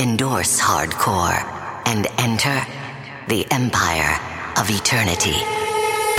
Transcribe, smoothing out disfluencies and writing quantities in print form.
endorse hardcore, and enter the Empire of Eternity.